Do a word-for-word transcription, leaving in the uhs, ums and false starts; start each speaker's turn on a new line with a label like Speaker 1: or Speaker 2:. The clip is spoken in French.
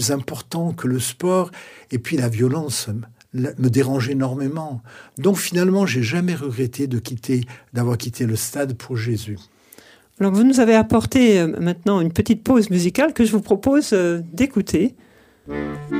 Speaker 1: plus important que le sport. Et puis la violence me dérange énormément. Donc finalement, j'ai jamais regretté de quitter, d'avoir quitté le stade pour Jésus.
Speaker 2: Alors vous nous avez apporté maintenant une petite pause musicale que je vous propose d'écouter.